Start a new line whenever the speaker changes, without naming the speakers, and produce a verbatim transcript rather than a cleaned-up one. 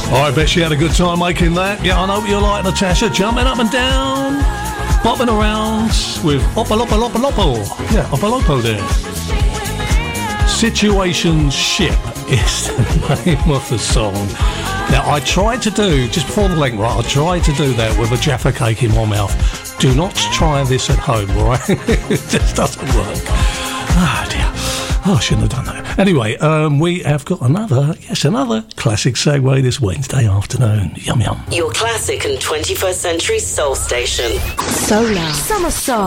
I bet she had a good time making that. Yeah, I know what you're like, Natasha. Jumping up and down, bopping around with Opalopalopalopo. Yeah, Opalopo there. Situation Ship is the name of the song. Now, I tried to do, just before the link, right, I tried to do that with a Jaffa cake in my mouth. Do not try this at home, all right? It just doesn't work. Ah, oh, dear. Oh, I shouldn't have done that. Anyway, um, we have got another, yes, another classic segue this Wednesday afternoon. Yum, yum.
Your classic and twenty-first century soul station.
Solar. Summer Soul.